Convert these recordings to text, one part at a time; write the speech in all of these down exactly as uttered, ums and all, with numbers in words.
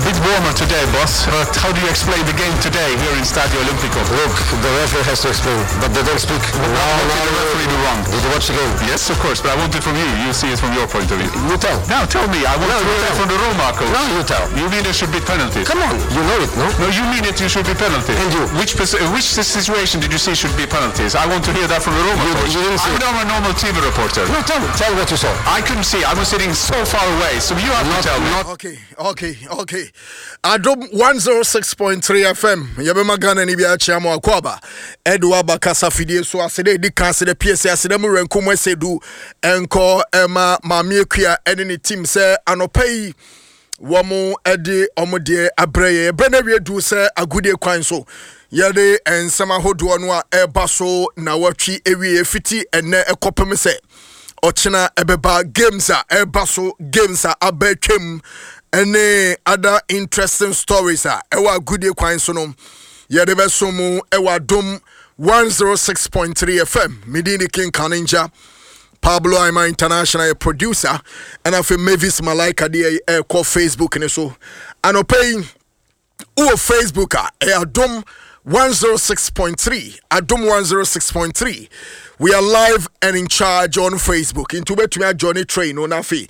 bit warmer today, boss. But how do you explain the game today here in Stadio Olimpico? Look, the referee has to explain, but they don't speak. No, no, no, the referee do wrong. Did you watch the game? Yes, of course, but I want it from you. You see it from your point of view. You tell. Now tell me. I want no, to hear it from the Roma coach. No, you tell. You mean there should be penalties? Come on, you know it, no? No, you mean it. You should be penalties. And you? Which which situation did you see should be penalties? I want to hear that from the Roma you, coach. You didn't see I'm not a normal T V reporter. No, tell me. Tell what you saw. I couldn't see. I was sitting so far away, so you have not, to tell me. Okay, okay, okay. Adom one oh six point three F M. Yabema Ghana ni bia chiamo akwaba. Edwa bakasa fidie so asede di kanse de P S asede mu renko mo sedu enko ema mamie kua ene ni team se anopai womo ede omode abreye brana wie du se agudie kwan so yede ensama hodo no a eba so na watwi ewie fiti ene ekopem se ochina ebeba games a eba so games a abetwem ene other interesting stories a ewa agudie kwan so no yede beso mu ewa dom one oh six point three F M Medini King Kaninja Pablo Aima International producer and afi Mavis Malaika de e call Facebook ne so anopay o Facebook a e adom one oh six point three adom one oh six point three. We are live and in charge on Facebook. Into betumi Johnny Train on afi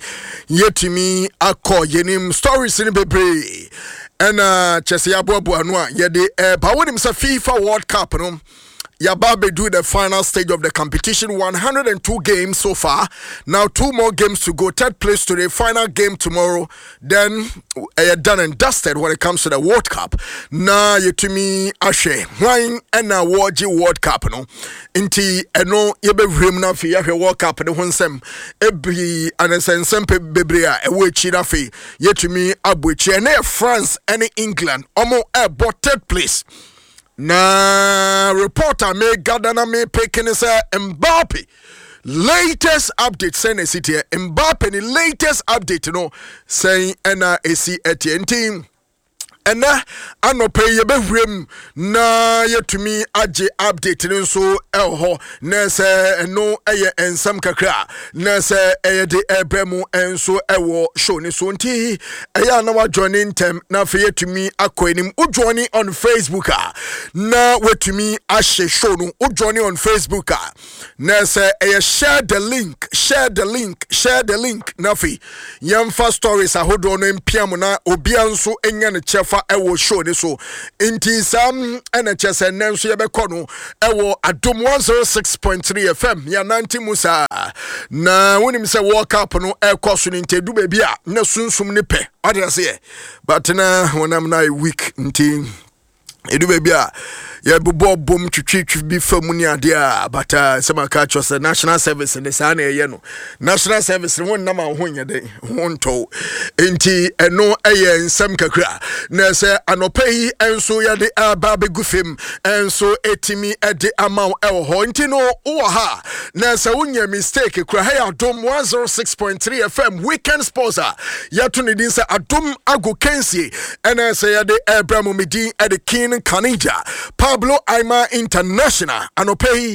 yetimi akọ yenim stories in bebre and uh chese abobo anu a yede eh ba wonim sa FIFA World Cup no Yababe do the final stage of the competition. one hundred two games so far. Now two more games to go. Third place today. Final game tomorrow. Then uh, done and dusted when it comes to the World Cup. Na yetumi ashe. Wine and na waji World Cup no. Inti eno yebe vrim na fi yahwe World Cup ne honsem ebi anensensem pe bebrea ewe chira fi yetumi abwechi ene France and England. Omo e third place. Na reporter me gadana me picking say Mbappe latest update saying city Mbappe the latest update no saying na ac etienne team ena anope ye bewrem na yetumi age update ne so elho na se no eye ensam kakra na se eye de ebremu enso ewo show ne so nti eye na wa joining tem na fe yetumi akonim ujoini on Facebook a na wetumi ahye show no ujoini on Facebook a na se eye share the link share the link share the link na fe yamfa stories ahodo no mpiam na obi anso enya ne chefa ewo show ne so inti sam ena chese nenso ye bekọ no ewo adom one oh six point three F M ya ninety musa na wonim se World Cup no ekọ so nti du ba bia na sunsum ne pe ade ase but na wonam na week nti edu ba bia ya bobo bom twitwitwi bi famu ni ade a but sama ka cho se national service ne sa na eye no national service won na ma ho nya de wonto enti eno eye nsam kakra na se anopai enso ya de aba begufem enso etimi ede amount ewo ho enti no wo ha na se wonya mistake kra ha adom one oh six point three F M weekend sponsor ya to ne din se adom ago kensie ena se ya de Abraham Medin ede King Kanija Pablo Aima International anopei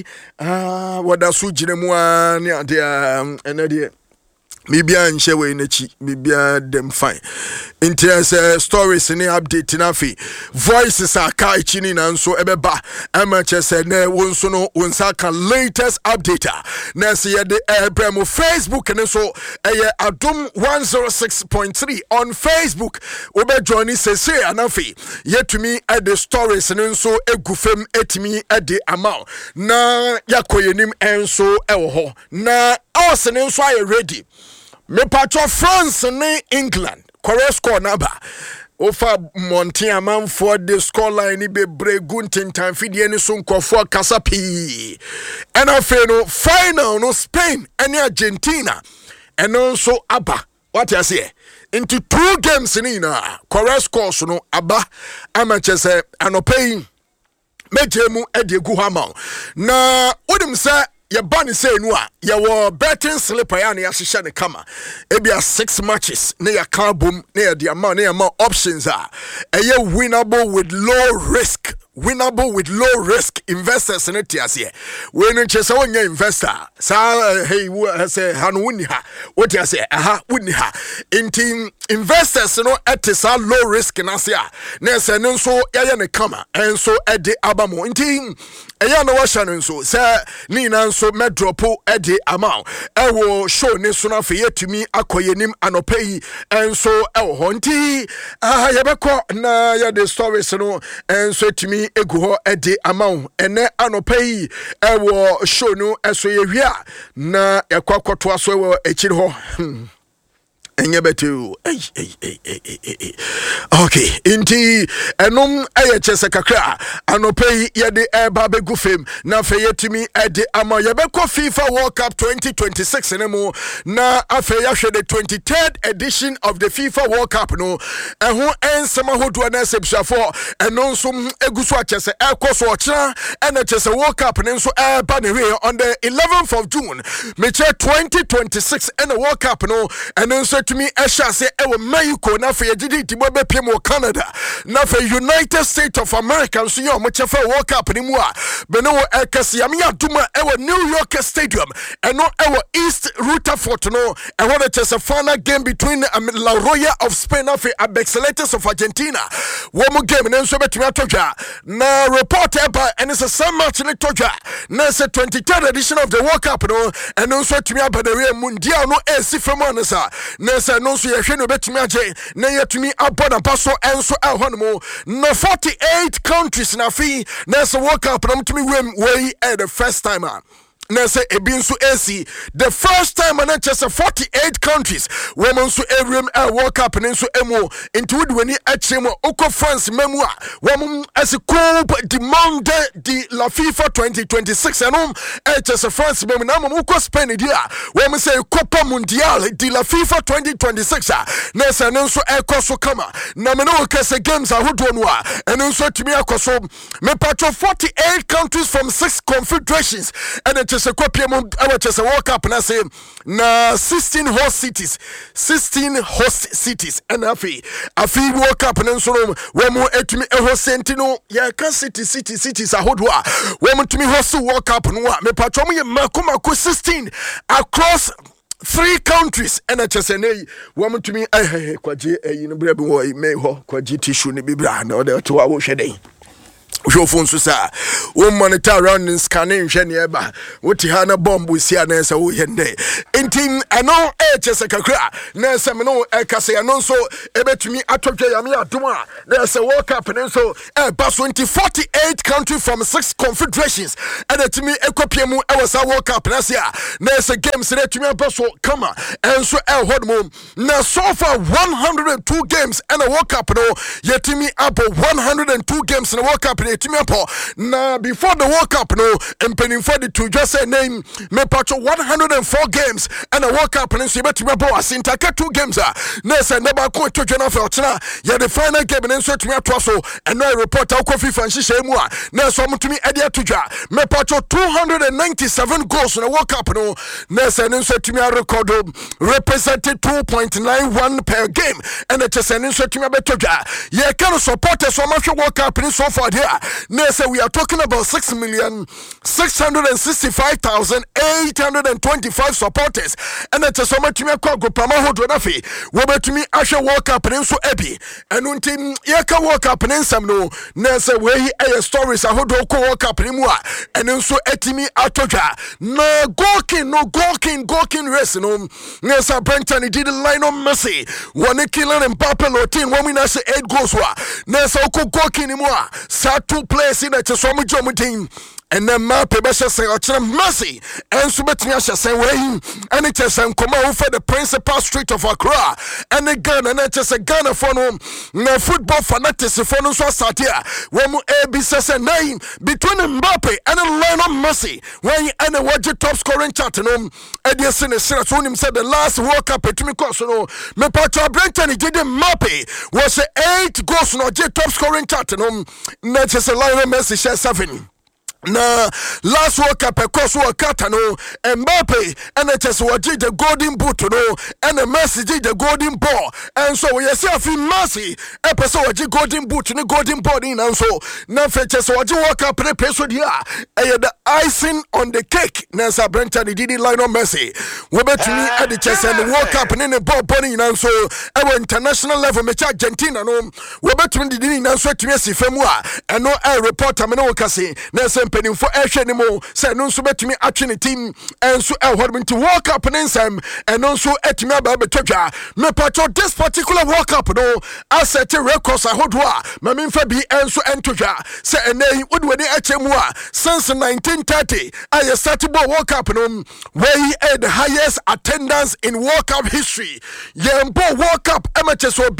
ah wada su jinemu a ne ade ene de bibia nche we nachi bibia dem fine interest stories ni update na fi voices are kai chini na nso ebeba ama chese na wonso no wonsa kan latest update na se ye de ebremo Facebook ne so eye adom one oh six point three on Facebook obe join sese anafi yetumi e the stories ne nso egufem etimi e de amount na yakoyenim enso ewo ho na us ne nso are ready me patro France ne England Korea score number ofa Montia man for the score line be bregun tintan fidie ni so nkofo kasa pi ena fe no final no Spain and Argentina and also aba what you say into two games ni na Korea score so no aba amachese anopai mejemu edegu hama na odim say ya bani say no a ya wo betting slipper ya na ya hihye ne kama ebia six matches na ya ka bom na ya dia ma na ya ma options a eye winnable with low risk winnable with low risk investors in it here. When you say when you investor, sa hey say han win ha. What you say? Aha win ha. Inti investors no at sa low risk na sia. Na say no so ya ne kama and so e de abamo. Inti eya no washa no so say ni na so medropo e de amount. E wo show ne so na fe yetumi akoyenim anopai and so e wo honti ah ya beko na ya the stories no and so tumi egu ho e de amount ene anopai e wo show no e so ye hia na yakwa kwoto so e wo echiri ho enye betu hey hey hey hey okay inti enum eye chese kakra anopei ye de eba begu fam na fe yetimi e de ama ye beko FIFA World Cup twenty twenty-six enemo na afe ya hwe the twenty-third edition of the FIFA World Cup no eho ensema hodo na sebsafo eno nso eguso achese ekoso ochira ena chese World Cup ne nso eba ne we on the eleventh of June meche twenty twenty-six ena World Cup no eno nso to me esha se ewo Mexico na fe yegidi tibo be piem wo Canada na fe United States of America so yo mo chefa World Cup ni mu a be no ekase yam ya duma ewo New York Stadium eno ewo East Rutherford no ewo the chese final game between um, La Roya of Spain na fe Abexiletes of Argentina wo mo game na nso betumi atodwa na report eba and it's a same match ni todwa na se twenty-third edition of the World Cup no eno nso tumi abadare mundial no e si femo na sa na se no so ye hwe no betumi age na yetumi abona paso enso ehonmo no forty-eight countries na fi na se World Cup na mtumi wem we at the first time na say ebinsu A C the first time na chese forty-eight countries women so everyone a World Cup nso emu into woni achemo oko France memu a women as coupe du monde de la FIFA twenty twenty-six enum e chese France memu na mo oko Spain dia women say Copa Mundial de la FIFA twenty twenty-six na say nso e koso kama na me no kase games ahodo no a enso timi akoso me patro forty-eight countries from six confederations and it se kopie mo awache se World Cup na say na sixteen host cities sixteen host cities and afi afi World Cup na so we mo etumi e host entino ya ka city city cities ahodo a we mo tumi host World Cup no a me patro mo ye makoma ko sixteen across three countries and a chesene woman to me eh kwaje eh no bra bi wo me ho kwaje tissue ni bibra na o de to wa wo hwede wo phone so sa wo monitor around in scanning hwe ne eba wo ti ha na bomb si ana se wo yende entin ano e chese kakra na se me no e kase ya no so e betumi atodwe ya me adom a na se World Cup ne so e ba so forty-eight countries from six confederations and etimi ekopie mu e wasa World Cup na se a na se games na etimi ba so kama and so e hod mu na so far one hundred two games and a World Cup no yetimi up one hundred two games in a World Cup na before the World Cup no empening for the to just say name me patch one hundred four games and a World Cup and so betime bo asintaka two games ah na say never ko to jona for ochina ya the final game and so tumi ato so and no report how ko FIFA nhihye mu a na so mutumi ade atodwa me patch two hundred ninety-seven goals in a World Cup no na say no so tumi record represented two point nine one per game and it is so tumi abetodwa ye can support so much World Cup so far there. Now, say we are talking about six million six hundred sixty-five thousand eight hundred twenty-five supporters, and it's a so much me call go Pamaho Donafi. We bet me Asha World Cup and so epi, and until Yaka World Cup and some no, now say we a stories a Hodo World Cup and and so etimi atoja. No Gorkin, no Gorkin, Gorkin race no. Nessa Brenton he did a line on Messi. One killing and Papa Lotin, one minute eight goals. Nessa Gorkin anymore. Two players in the Chesomi Jomutin and then my Pebesha say Messi and Subetiasha say way and it is and come over the principal street of Accra and the Ghana and it is a Ghana for no football fanatics for no Satia when A B says a name between Mbappe and Lionel Messi when and a watch top scoring chat no Edison Siratonim said the last World Cup at me no me Pacha Brenton did Mbappe was eight goals no top scoring chat no. Just a Lionel Messi share seven. na last World Cup across World Cup no Mbappe and it just what the golden boot no and the Messi did the golden ball and so we see a few Messi episode the golden boot and the golden ball in and so now just what the World Cup place with here the icing on the cake Nasa Brenton did it line on Messi we bet to me at the chess and the World Cup and in the ball bunny and so our international level match Argentina no we bet to me did in so to Messi femwa and no air reporter me no kasi Nasa penny for air anymore say no so bet to me actually team and so I want to walk up and some and also at me about Toja me patro this particular World Cup no I set a records I hold wa my mean for be and so and Toja say and they would when H M wa since nineteen thirty I started World Cup no where he had the highest attendance in World Cup history yembo World Cup amateurs will be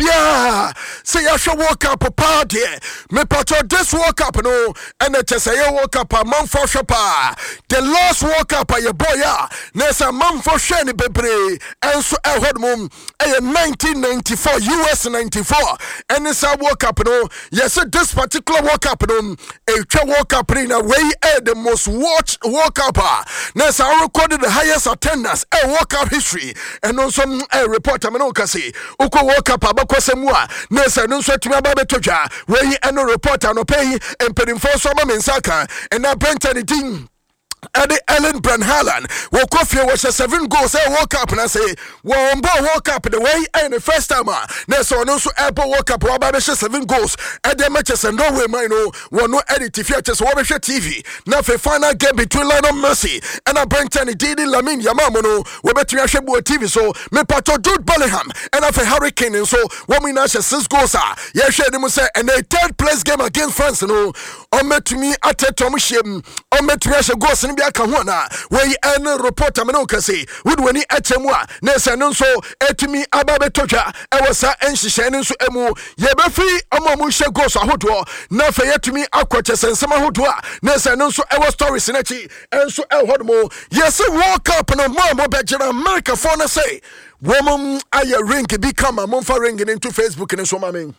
say I should World Cup party me patro this World Cup no and it is a World Cup a month for shapa the last World Cup a boy ya nessa month for shani bebre and so I heard mum a nineteen ninety-four U S ninety-four and it's a World Cup no yes this particular World Cup no a World Cup in a way the most watched World Cup nessa I recorded the highest attendance a World Cup history and also a reporter me no kasi uko World Cup abakose mua nessa no so tumi ababe toja where and no reporter no pay and pedin for so ma mensaka and na Brenton team Eddie Ellen Brand Haaland will coffee was a seven goals I woke up and I say well on board woke up the way and the first time next one also Apple woke up about seven goals at the matches and no way mine no one no edit if you just watch T V now for final game between Lionel Messi and I Brenton Didi Lamine Yamal no we bet you should T V so me pato Jude Bellingham and I for Hurricane and so one we now six goals are yeah share them say and the third place game against France no on met me at Tom Shim on met me as a goals in the Kahuna where any reporter Manoka say would when he Echemwa Nessa Nunso Etimi Ababe Toja Ewasa and Shishan so Emu Yebefi Amomusha goes a hoodwa na fair to me aquates and some hoodwa Nessa Nunso Ewa stories in Echi and so El Hodmo yes walk up and a mom Bajana America for na say woman I ring become a monfa ringing into Facebook and so maming.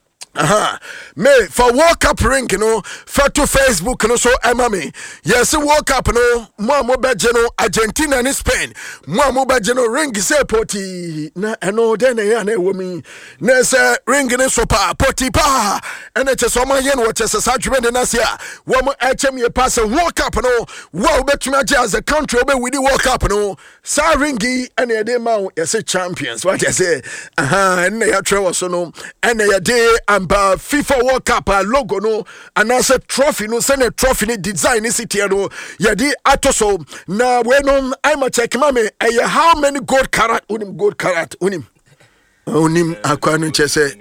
Aha, me for World Cup ring, you know, for to Facebook, you know, so Emma me. Yes, World Cup, you know, Mamo Bajano, Argentina and Spain. Mamo Bajano ring is a potty. Na, I know, then I know woman. Nessa ring in sopa, potty pa. And it's a summer yen, what is a sacrament in Asia. Woman, H M, you pass a World Cup, you know. Well, bet you as a country, with the World Cup, you know. Sa ringi, and a day, man, you say champions. What I say, aha, and they are travel, so no, and they are day, and Uh, FIFA World Cup uh, logo no and as a trophy no send a trophy ni design is it here no yadi atoso na when I'm a check mame uh, how many gold carat unim gold carat unim unim akwani chese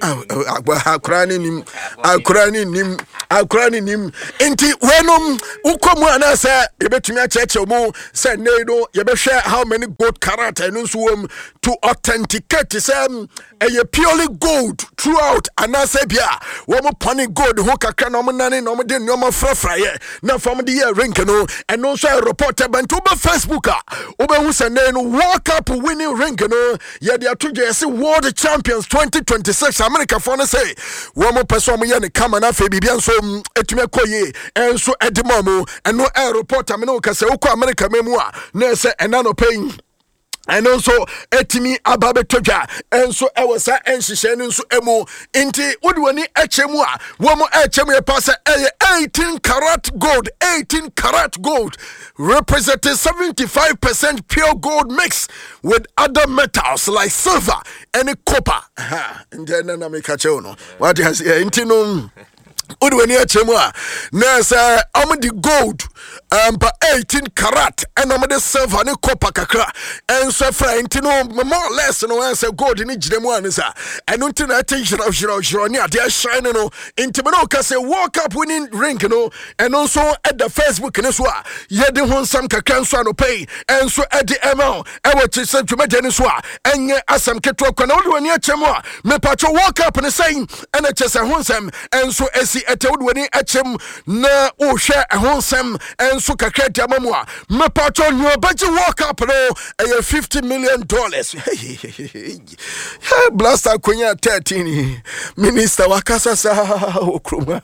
akwani nim akwani nim akwani nim enti wenom ukomu anasa ebetumi acheche mu say no yebehwe how many gold carat enu so wom to authenticate say a purely gold throughout anasa bia wom pony gold ho kakra no nane no de no frafra ye na from the year ring no and no so reporter bantu ba Facebook a obehu say no World Cup winning ring no ye de atoje say world champions twenty twenty-six America for no say womo person mo ye ne kama na fe bibia so etumi koye enso edimomo and no air reporter me no ka say ukọ America memu a na say enano paying and also etimi ababe toja and so I was and shishenu so emu inti udwani echemu a womo echemu e pass eighteen karat gold eighteen karat gold representing seventy-five percent pure gold mixed with other metals like silver and copper ha ndena na mekache no what has inti no udwani echemu a na say am the gold um but eighteen karat and am the silver and copper kakra and so friend no more or less no answer gold ni giremu anisa and until na take shiro shiro shiro ni ade shine no into no ka say World Cup winning ring no and also at the Facebook ni so a ye de ho nsam kakra so no pay and so at the amount e what say twemade ni so a enye asam keto kwa na udwani achemu a me patcho World Cup ni saying and it say ho nsam and so esi etewudwani achem na o hwe ho nsam enso kakra di amamu a me pacho nyo baji World Cup no e fifty million dollars. Hey, Blaster Kwenya thirteen minister wakasa sa okruma.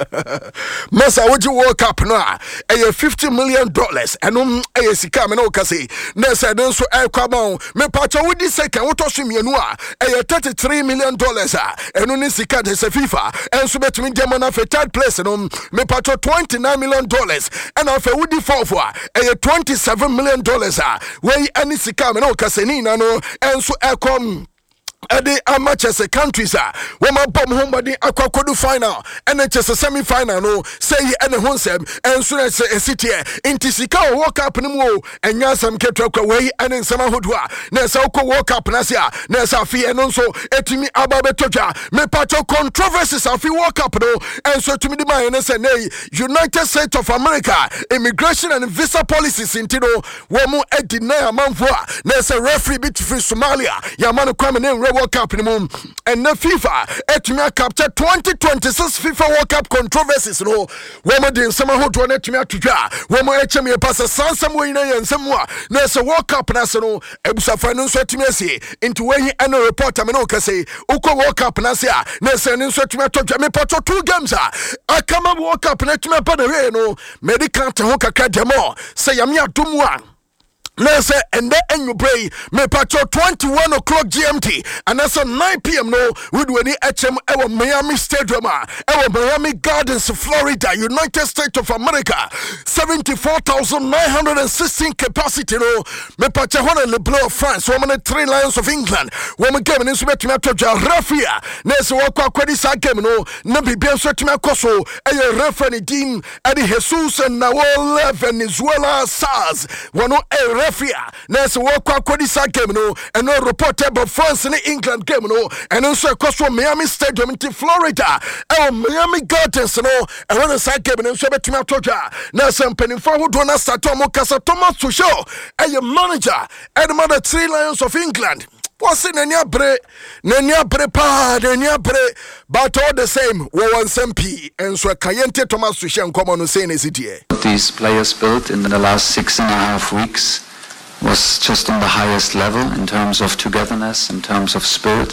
Masa woji World Cup no e fifty million dollars eno e sika me no kase na se den so e kwama me pacho wodi second wo to so mienu a e thirty-three million dollars a eno ni sika de se FIFA enso betumi dem na for third place no me pacho twenty-nine million dollars and of a woody four for a twenty-seven million dollars a wey any sika me no kase ni na no enso e kom Ede amatches countries a woman bomb home body akwakodu final and just semi final no say ene honsem enso na se city inti sika World Cup ni mu enya sam ketwa kwa wey ene nsama hodo a na se ukọ World Cup na se a na se afi eno nso etimi ababe toja me pato controversies afi World Cup no enso tumi di man ne se nei United States of America immigration and visa policies intino wo mu edina amanfo a na se referee bit free Somalia ya man kwame ne World Cup ni mum and the FIFA etumi capture twenty twenty-six FIFA World Cup controversies no woman din sama hodo na etumi atudwa woman echemi pasa sansam we na yansam a na se World Cup na se no ebusafa no so etumi asi into we an reporter me no kase uko World Cup na se a na se no so etumi atudwa me poto two games a akama World Cup na etumi pa na we no medical te ho kakra demo say yam ya dumwa Let's say and then you pray me patrol twenty-one o'clock G M T and that's at nine P M no we do any H M our Miami Stadium our Miami Gardens Florida United States of America seventy-four thousand nine hundred sixteen capacity no me patrol one Le Bleu of France one of three Lions of England one game in submit to Rafia let's walk out this game no no be bien so to me koso a referee din Eddie Jesus and Nawal Venezuela SARS one a referee nurse walk akodi sa game no and no reporter about France in England game no and also across from Miami Stadium in Florida e Miami Gardens no and when sa game no so betumi atoja na some penifo wo do na start mo kasa Thomas Tuchel e manager and the mother three Lions of England was in any bre nany bre pa nany bre but all the same we want some P and so Kayente Thomas Tuchel come on saying is it here these players built in the last six and a half weeks was just on the highest level in terms of togetherness, in terms of spirit.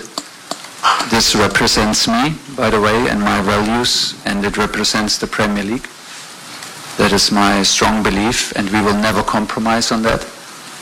This represents me, by the way, and my values, and it represents the Premier League. That is my strong belief, and we will never compromise on that.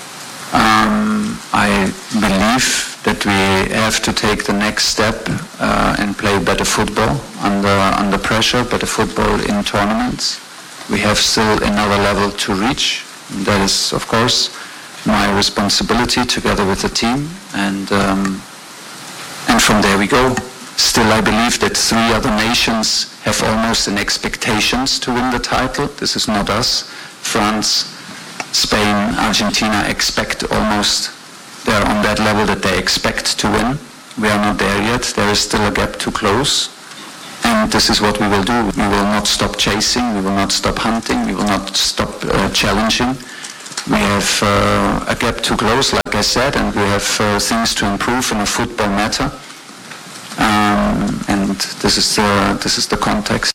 Um, I believe that we have to take the next step uh, and play better football under, under pressure, better football in tournaments. We have still another level to reach. That is, of course, my responsibility together with the team, and um, and from there we go. Still, I believe that three other nations have almost an expectations to win the title. This is not us. France, Spain, Argentina expect almost, they're on that level that they expect to win. We are not there yet. There is still a gap to close. And this is what we will do. We will not stop chasing. We will not stop hunting. We will not stop uh, challenging. We have uh, a gap to close, like I said, and we have uh, things to improve in a football matter. Um, and this is the this is the context.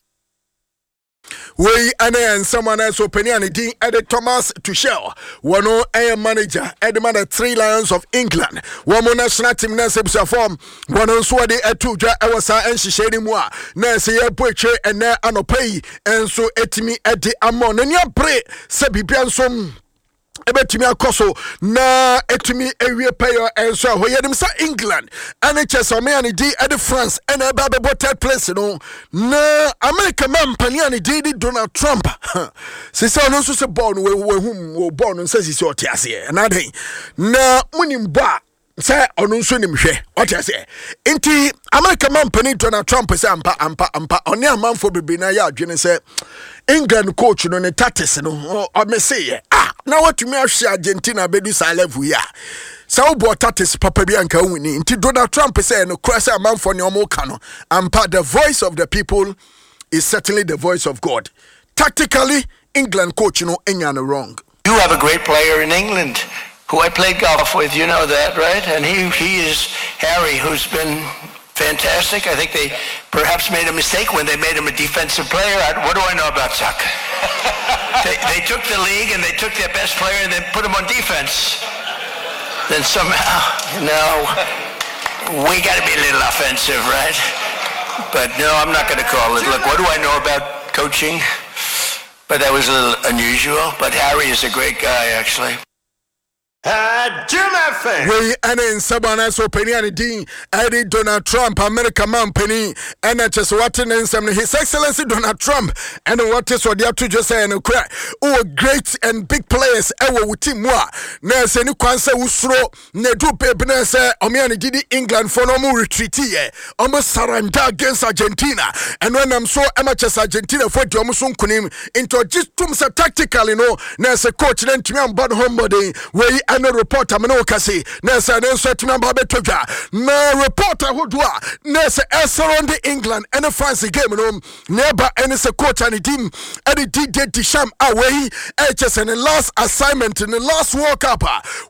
We and someone else opinion din Eddie Thomas Tuchel one a manager Edman the three Lions of England one national team na se form one so de atuja e was an hihye mu a na se ye poetwe ene anopai enso etimi edi amon na nia pre se bibia nso ebetimi akoso na etimi ewie payo enso ho yedim sa England and chess o me ani di edi France and eba be third place no na America man pani ani di Donald Trump se se no so se ball no we hum wo ball no se si otiase na den na munim ba say onu nso nim hwe otiase enti America man pani Donald Trump say ampa ampa ampa oni amanfo bebe na ya adwene say England coach no ne tatis no o me say ah na watumi ahwe Argentina bedu sa level ya sa obo tatis papa bi anka wini nti Donald Trump say no cross amanfo ne omo ka no ampa the voice of the people is certainly the voice of God. Tactically England coach no enya no wrong. You have a great player in England who I played golf with, you know that, right? And he he is Harry, who's been fantastic. I think they perhaps made a mistake when they made him a defensive player. I, what do I know about soccer? they, they took the league and they took their best player and they put him on defense. Then somehow, no, we got to be a little offensive, right? But no, I'm not going to call it. Look, what do I know about coaching? But that was a little unusual. But Harry is a great guy, actually. Uh, Jim F. We and in Sabana so penny and Dean Eddie Donald Trump, America man penny, and I just watching in some His Excellency Donald Trump, and what is what you have to just say and cry. Oh, great and big players, ever with Tim Wa. Nurse any Kwanse Usro, Nedu Pebness, Omiani did England for no more retreat here, almost surrender against Argentina. And when I'm so amateurs Argentina for Jomusun Kunim into just tactical, you know, Nurse coach, then Timian Bad Homebody, where and a reporter Manokasi, Nessa Nensa Timamba Toga, no reporter who do Nessa around the England and a fancy game room, never any coach and a team, and it did Disham away, H S and the last assignment in the last World Cup,